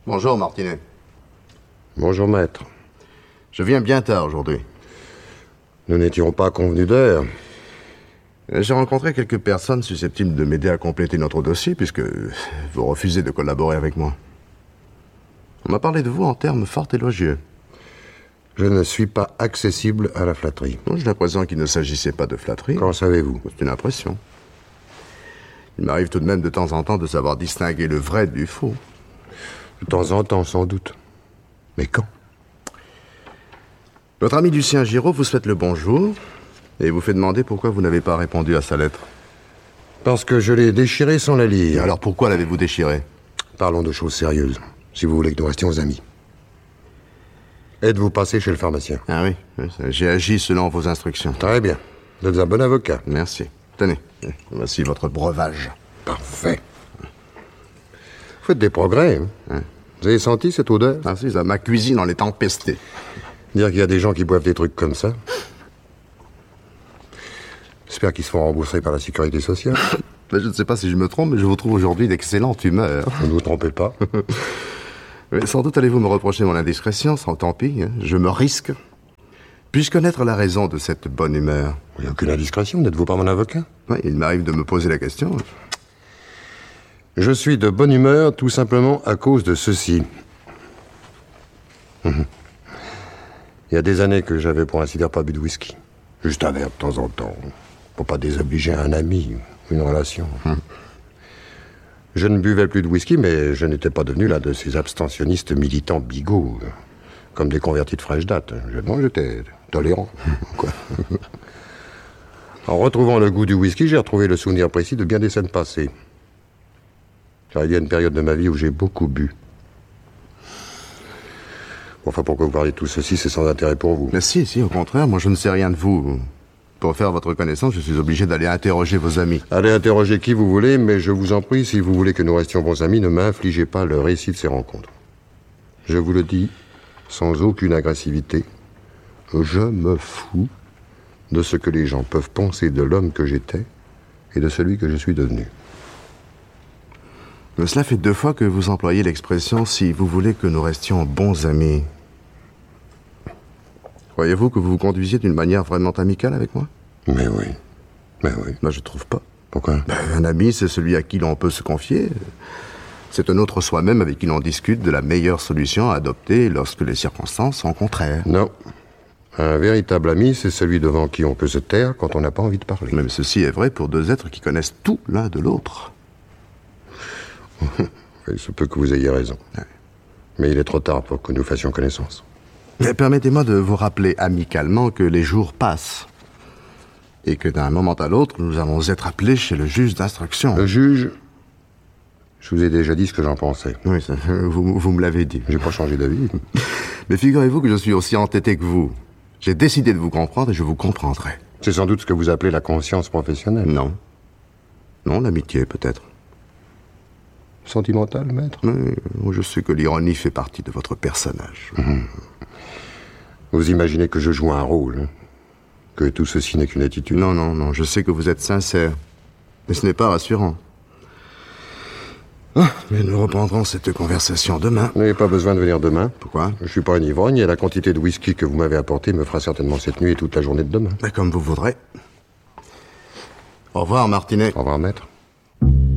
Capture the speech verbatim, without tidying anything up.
Bonjour, Martinet. Bonjour, maître. Je viens bien tard aujourd'hui. Nous n'étions pas convenus d'heure. J'ai rencontré quelques personnes susceptibles de m'aider à compléter notre dossier, puisque vous refusez de collaborer avec moi. On m'a parlé de vous en termes fort élogieux. Je ne suis pas accessible à la flatterie. J'ai l'impression qu'il ne s'agissait pas de flatterie. Qu'en savez-vous? C'est une impression. Il m'arrive tout de même de temps en temps de savoir distinguer le vrai du faux. De temps en temps, sans doute. Mais quand? Votre ami Lucien Giraud vous souhaite le bonjour et vous fait demander pourquoi vous n'avez pas répondu à sa lettre. Parce que je l'ai déchirée sans la lire. Alors pourquoi l'avez-vous déchirée? Parlons de choses sérieuses, si vous voulez que nous restions amis. Êtes-vous passé chez le pharmacien? Ah oui, oui, j'ai agi selon vos instructions. Très bien. Vous êtes un bon avocat. Merci. Tenez, voici votre breuvage. Parfait. Vous faites des progrès, hein? Hein? Vous avez senti cette odeur? Ah si, ça, ma cuisine en est empestée. Dire qu'il y a des gens qui boivent des trucs comme ça. J'espère qu'ils se font rembourser par la sécurité sociale. Je ne sais pas si je me trompe, mais je vous trouve aujourd'hui d'excellente humeur. Ne vous trompez pas. Mais sans doute allez-vous me reprocher mon indiscrétion, sans tant pis, hein. Je me risque. Puis-je connaître la raison de cette bonne humeur? Il n'y a aucune indiscrétion, n'êtes-vous pas mon avocat? Oui, il m'arrive de me poser la question. Je suis de bonne humeur tout simplement à cause de ceci. Il y a des années que j'avais pour ainsi dire pas bu de whisky. Juste un verre de temps en temps, pour pas désobliger un ami, une relation. Hum. Je ne buvais plus de whisky, mais je n'étais pas devenu l'un de ces abstentionnistes militants bigots, comme des convertis de fraîche date. Je, non, j'étais tolérant. Quoi. En retrouvant le goût du whisky, j'ai retrouvé le souvenir précis de bien des scènes passées. Car il y a une période de ma vie où j'ai beaucoup bu. Enfin, pourquoi vous parlez de tout ceci, c'est sans intérêt pour vous. Mais si, si, au contraire, moi je ne sais rien de vous. Pour faire votre connaissance, je suis obligé d'aller interroger vos amis. Allez interroger qui vous voulez, mais je vous en prie, si vous voulez que nous restions bons amis, ne m'infligez pas le récit de ces rencontres. Je vous le dis, sans aucune agressivité, je me fous de ce que les gens peuvent penser de l'homme que j'étais et de celui que je suis devenu. Mais cela fait deux fois que vous employez l'expression « si vous voulez que nous restions bons amis ». Croyez-vous que vous vous conduisiez d'une manière vraiment amicale avec moi? Mais oui, mais oui. Moi, je trouve pas. Pourquoi? Ben, un ami, c'est celui à qui l'on peut se confier. C'est un autre soi-même avec qui l'on discute de la meilleure solution à adopter lorsque les circonstances sont contraires. Non. Un véritable ami, c'est celui devant qui on peut se taire quand on n'a pas envie de parler. Même ceci est vrai pour deux êtres qui connaissent tout l'un de l'autre. Il se peut que vous ayez raison. Ouais. Mais il est trop tard pour que nous fassions connaissance. Mais permettez-moi de vous rappeler amicalement que les jours passent. Et que d'un moment à l'autre, nous allons être appelés chez le juge d'instruction. Le juge? Je vous ai déjà dit ce que j'en pensais. Oui, ça, vous, vous me l'avez dit. J'ai pas changé d'avis. Mais figurez-vous que je suis aussi entêté que vous. J'ai décidé de vous comprendre et je vous comprendrai. C'est sans doute ce que vous appelez la conscience professionnelle. Non. Non, l'amitié, peut-être. Sentimental, maître? Mais je sais que l'ironie fait partie de votre personnage. Mmh. Vous imaginez que je joue un rôle, hein? Que tout ceci n'est qu'une attitude? Non, non, non, je sais que vous êtes sincère. Mais ce n'est pas rassurant. Ah, mais nous reprendrons cette conversation demain. Vous n'avez pas besoin de venir demain. Pourquoi? Je suis pas un ivrogne et la quantité de whisky que vous m'avez apporté me fera certainement cette nuit et toute la journée de demain. Mais comme vous voudrez. Au revoir, Martinet. Au revoir, maître.